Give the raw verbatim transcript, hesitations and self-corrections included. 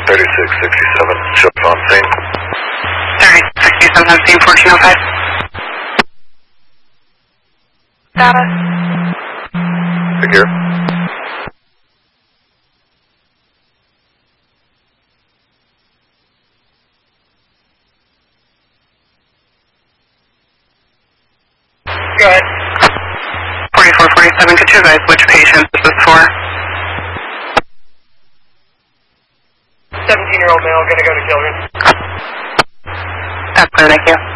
thirty-six sixty-seven, shows on scene. thirty-six sixty-seven on scene, fourteen oh five. Status? Secure. Go ahead. forty-four forty-seven, could you advise which patient this is for? seventeen-year-old male, gonna go to Children's. That's clear, thank you.